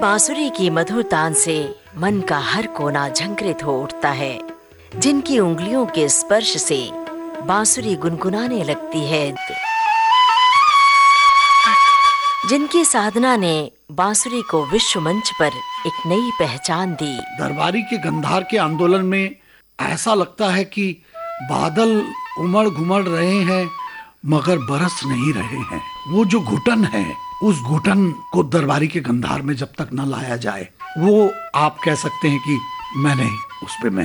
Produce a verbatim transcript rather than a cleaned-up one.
बांसुरी की मधुर तान से मन का हर कोना झंकृत हो उठता है, जिनकी उंगलियों के स्पर्श से बांसुरी गुनगुनाने लगती है, जिनकी साधना ने बांसुरी को विश्व मंच पर एक नई पहचान दी। दरबारी के गंधार के आंदोलन में ऐसा लगता है कि बादल उमड़ घुमड़ रहे हैं मगर बरस नहीं रहे हैं। वो जो घुटन है, उस घुटन को दरबारी के गंधार में जब तक न लाया जाए, वो आप कह सकते हैं कि मैं नहीं, उस पे मैं